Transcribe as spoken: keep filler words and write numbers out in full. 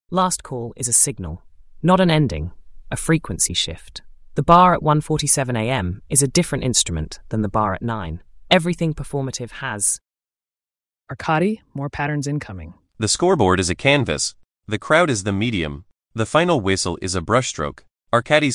Last call is a signal, not an ending, a frequency shift. The bar at one forty-seven a m is a different instrument than the bar at nine. Everything performative has. Arkady, more patterns incoming. The scoreboard is a canvas. The crowd is the medium. The final whistle is a brushstroke. Arkady's